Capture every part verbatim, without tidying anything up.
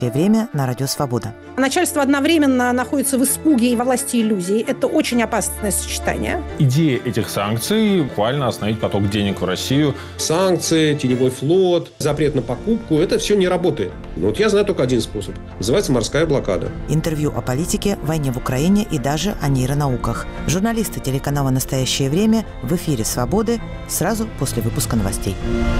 Время на радио «Свобода». Начальство одновременно находится в испуге и во власти иллюзий. Это очень опасное сочетание. Идея этих санкций – буквально остановить поток денег в Россию. Санкции, теневой флот, запрет на покупку – это все не работает. Но вот я знаю только один способ. Называется морская блокада. Интервью о политике, войне в Украине и даже о нейронауках. Журналисты телеканала «Настоящее время» в эфире «Свободы» сразу после выпуска новостей.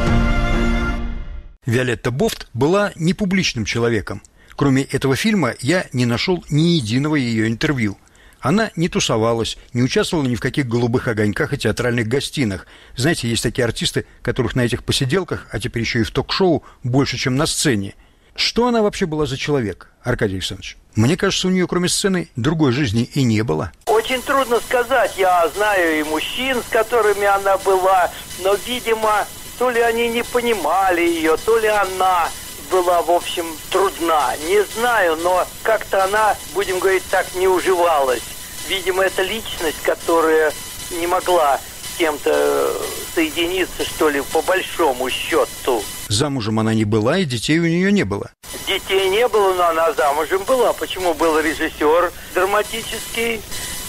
Виолетта Бофт была непубличным человеком. Кроме этого фильма я не нашел ни единого ее интервью. Она не тусовалась, не участвовала ни в каких голубых огоньках и театральных гостинах. Знаете, есть такие артисты, которых на этих посиделках, а теперь еще и в ток-шоу, больше, чем на сцене. Что она вообще была за человек, Аркадий Александрович? Мне кажется, у нее кроме сцены другой жизни и не было. Очень трудно сказать. Я знаю и мужчин, с которыми она была, но, видимо, то ли они не понимали ее, то ли она была, в общем, трудна. Не знаю, но как-то она, будем говорить так, не уживалась. Видимо, это личность, которая не могла с кем-то соединиться, что ли, по большому счету. Замужем она не была, и детей у нее не было. Детей не было, но она замужем была. Почему? Был режиссер драматический.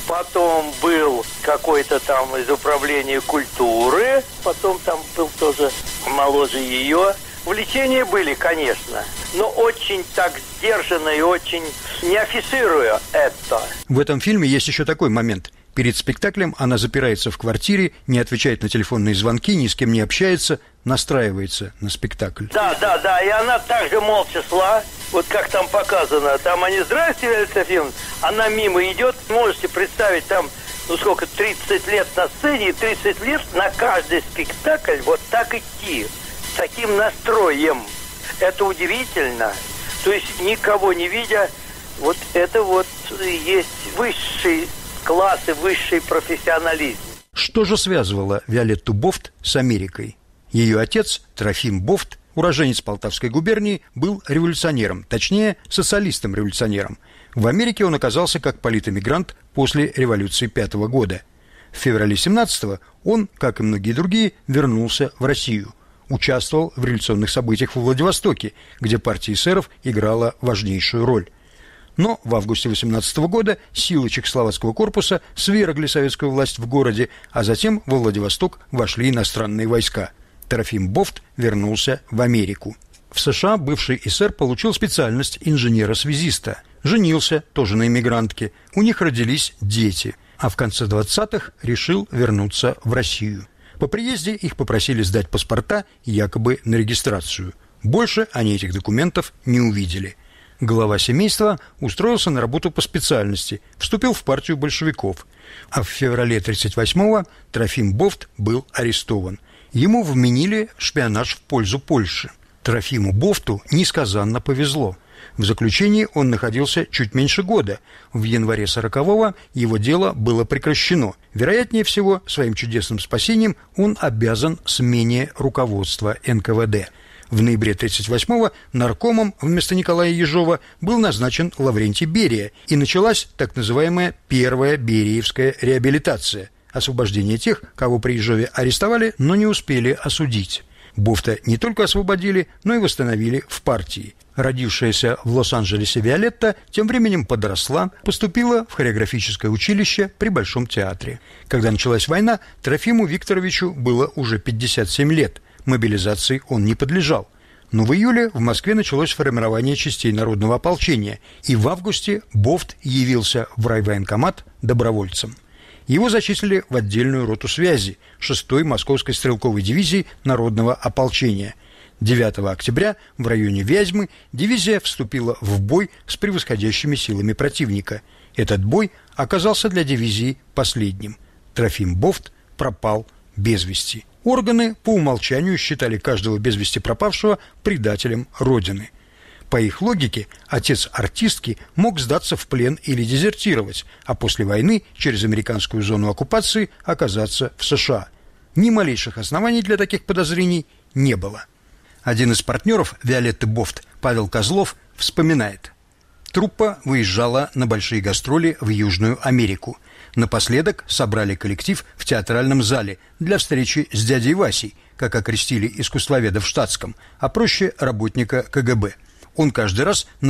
Потом был какой-то там из управления культуры. Потом там был тоже моложе ее. Увлечения были, конечно, но очень так сдержанно и очень не афишируя это. В этом фильме есть еще такой момент. Перед спектаклем она запирается в квартире, не отвечает на телефонные звонки, ни с кем не общается, настраивается на спектакль. Да, да, да, и она также молча шла, вот как там показано. Там они, здрасте, Виолетта Ефимовна, она мимо идет. Можете представить, там, ну сколько, тридцать лет на сцене, и тридцать лет на каждый спектакль вот так идти. С таким настроем. Это удивительно. То есть, никого не видя, вот это вот есть высший класс и высший профессионализм. Что же связывало Виолетту Бофт с Америкой? Ее отец, Трофим Бофт, уроженец Полтавской губернии, был революционером, точнее, социалистом-революционером. В Америке он оказался как политэмигрант после революции пятого года. В феврале семнадцатого он, как и многие другие, вернулся в Россию. Участвовал в революционных событиях во Владивостоке, где партия эсеров играла важнейшую роль. Но в августе восемнадцатого года силы Чехословацкого корпуса свергли советскую власть в городе, а затем во Владивосток вошли иностранные войска. Трофим Бофт вернулся в Америку. В США бывший эсер получил специальность инженера-связиста. Женился, тоже на иммигрантке. У них родились дети. А в конце двадцатых решил вернуться в Россию. По приезде их попросили сдать паспорта якобы на регистрацию. Больше они этих документов не увидели. Глава семейства устроился на работу по специальности, вступил в партию большевиков. А в феврале тридцать восьмого Трофим Бофт был арестован. Ему вменили шпионаж в пользу Польши. Трофиму Бофту несказанно повезло. В заключении он находился чуть меньше года. В январе сорокового его дело было прекращено. Вероятнее всего, своим чудесным спасением он обязан смене руководства эн ка вэ дэ. В ноябре тридцать восьмого наркомом вместо Николая Ежова был назначен Лаврентий Берия, и началась так называемая первая бериевская реабилитация – освобождение тех, кого при Ежове арестовали, но не успели осудить. Бофта не только освободили, но и восстановили в партии. Родившаяся в Лос-Анджелесе Виолетта тем временем подросла, поступила в хореографическое училище при Большом театре. Когда началась война, Трофиму Викторовичу было уже пятьдесят семь лет. Мобилизации он не подлежал. Но в июле в Москве началось формирование частей народного ополчения, и в августе Бофт явился в райвоенкомат добровольцем. Его зачислили в отдельную роту связи шестой Московской стрелковой дивизии народного ополчения. девятого октября в районе Вязьмы дивизия вступила в бой с превосходящими силами противника. Этот бой оказался для дивизии последним. Трофим Бофт пропал без вести. Органы по умолчанию считали каждого без вести пропавшего предателем Родины. По их логике, отец артистки мог сдаться в плен или дезертировать, а после войны через американскую зону оккупации оказаться в США. Ни малейших оснований для таких подозрений не было. Один из партнеров Виолетты Бофт, Павел Козлов, вспоминает. Труппа выезжала на большие гастроли в Южную Америку. Напоследок собрали коллектив в театральном зале для встречи с дядей Васей, как окрестили искусствоведа в штатском, а проще работника ка гэ бэ. Он каждый раз